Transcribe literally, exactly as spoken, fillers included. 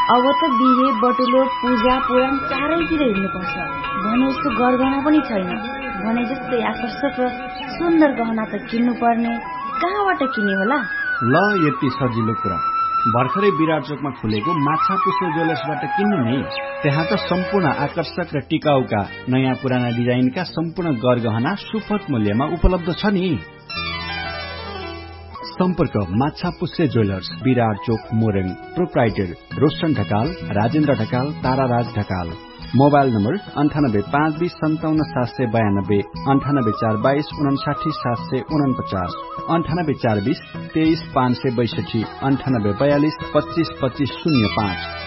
अब त बिहे बटुलो पूजा पुराण चारैतिर हिँड्नुपर्छ भने जस्तो गरगहना पनि छैन। भने जस्तै आकर्षक र सुन्दर गहना त किन्नु पर्ने, कहाँबाट किन्ने होला? ल यति सजिलो कुरा, भर्खरै विराट चोकमा खुलेको माछा पुछ्रे ज्वेलर्सबाट किन्नु नि। त्यहाँ त सम्पूर्ण आकर्षक र टिकाउका नयाँ पुराना डिजाइनका सम्पूर्ण गरगहना सुपथ मूल्यमा उपलब्ध छ नि। सम्पर्क माछा पुछ्रे ज्वेलर्स, विराट चोक, Morang. Proprietor Roshan Dhakal, Rajendra Dhakal, ताराराज Dhakal. Mobile number अन्ठानब्बे पाँच बीस सन्ताउन्न सात सय बयानब्बे, अन्ठानब्बे चार बाइस उनासाठी सात सय उनपचास, अन्ठानब्बे चार बीस तेइस पाँच सय बैसठी, अन्ठानब्बे बयालिस पच्चीस पच्चीस शून्य पाँच।